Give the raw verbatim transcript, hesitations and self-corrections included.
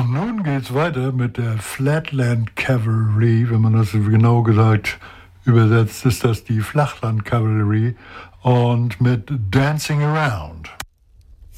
Nun geht's weiter mit der Flatland Cavalry, wenn man das genau gesagt übersetzt, ist das die Flachland Cavalry und mit Dancing Around.